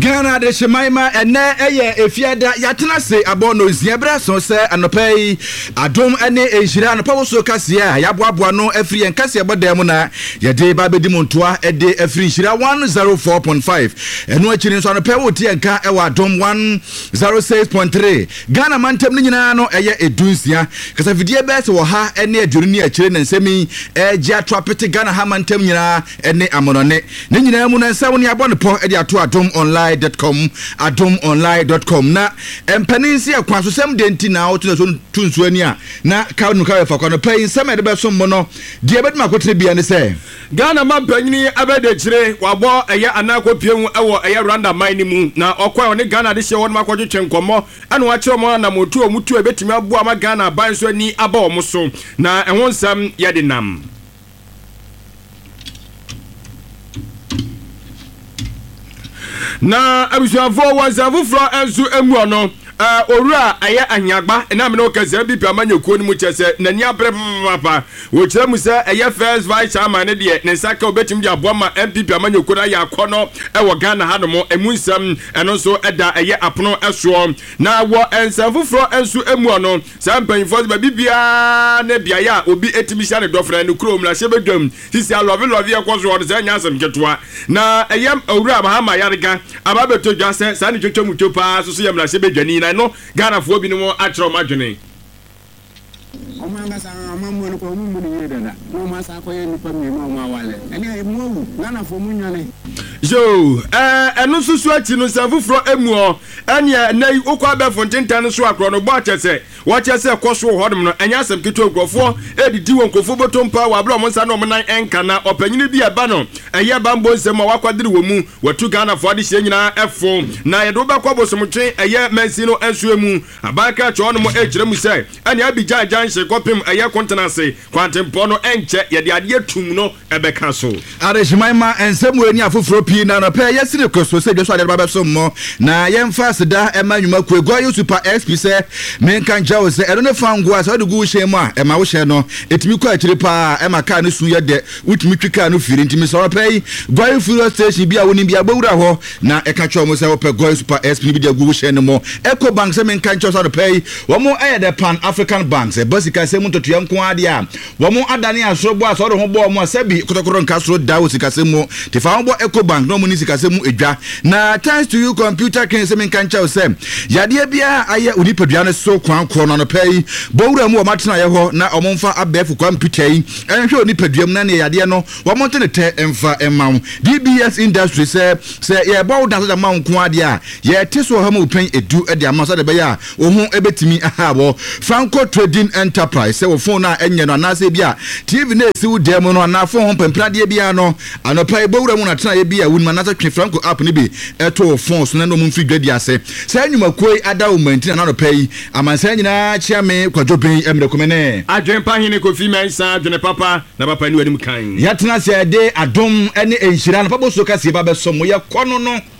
Ghana de Shemaima ene eye efiada yatena se abono ziebra so se anopai adom ene enhira anopa wo so kase a yaboaboa no afiri enkase ebodam na yede ba bedi montoa ede afiri nhira 104.5 eno akiri nso anopa wo tie enka ewa adom 106.3 Ghana mantem nyina no eye edunsia kasa vidie bese wo ha ene aduru ni akire na nsemi egia trapete Ghana ha mantem nyina ene amonone ne nyina mu na nsawo ne abone po ede ato adom online.com adomonline.com na empanensi akwaso sem denti na otu so tunsu ani a na ka nu ka fa kwano pay sem ede be so mo no de beduma kotre bia ne se Ghana mampanyini abede kire wabo eye anako piemu ewo eye Rwanda mine mu na okwa oni Ghana de hye won makwadwetwe nkomo ene wa kire mo na motu ebetimi abu ama Ghana ban so ani aba o so na ehon sam yede nam na abusuafo wanzafo fro ensu emu ono orura aye anyagba na me no kaze bi pia manyakuo ni mu chese nani abre papa wo kire mu se aye first vice chairman ne de ne saka obetim de aboa MPP amanyakuo na ya akono wo Ghana ha no mo emunsam eno so eda aye apono eso na wo ensafo fro ensu emu ono sampanfo ba bibia na bia ya obi etimi sha ne dofra ne krom la shebedwam sisi love ekoso wo de nyasam ketoa na aye orura mahama yarega ababeto dwase sa ne twetwam topa so yam la shebedwani no Ghana fo bi no mo atro madwene omanga sa amamu no ko mu ni yeda na no ma sa ko yen pa mi no ma wale ene mu Ghana fo mu nwane jo enu susu achi no sanfufro emu ene na ukwa be fontentan so akro no bo achese wo chese koso hodom no enya asem ketoogrofo edidi won kofo botompa wa bra mo nsa no mo nan enka na opanyini bi eba no eye bambo nsem wa kwadiri wo mu watu Ghana fo ade hye nyina efo na yedo be kwa bosomtwe eye mensi no enso emu abaka cho no mo ejire mu sai ene abija janhye kopim eye kontenance kwantempo no enche yede ade atum no ebeka so are Shemaima ensem weni afoforo pi na no pe yesire koso se dwo so ade ba so mo na yemfa seda emanyuma ku Goyo Super XP se menka njawo se ero ne fango asa de gu hye mu a ema wo hye no etimi kwa akire pa ema ka ne su ye de utimi twika no firi ntimi so pe Goyo fuel station bi a woni bi abawura ho na eka twa mo se wo pe Goyo Super XP bi de gu hye no mo Eco Bank se menka njawo so pe wo mo the Pan African Banks e basika se mu totua nko ade a wo mo adane asorobo aso de ho bo mo sabi kotokoro nka soro dawo sika se mu te fa ho Eco Bank no mo ni sika se mu edwa na thanks to you computer can se menka nchawo se yade bia aye onipadua ne so kwankro no pay bowura mu o matena ye ho na omomfa abefu computer yi enhwe onipadua mu na ne yade no wo monte ne te emfa emawo DBS industry se ye bow dan so da manko ade a ye te so ha mu pen edu e de amasa de be ya wo ho ebetimi ahabo Franco Trading Enterprise se wo phone na enye no na se bia TV na esi wo dem no na phone ho pemprade bia no anopa bowura mu na tena ye bia wunma na twa Franco app ni bi eto phone so na no mu fi dwadi ase se anyuma koi ada wo mantina na no pay amansa nyina chiame kwadwopin emrekomene adwenpa hene Kofi Mensa adwene papa na papa ni wanim kan yatena se de adom ene enhira na papa so kase ba be so mo ye kono no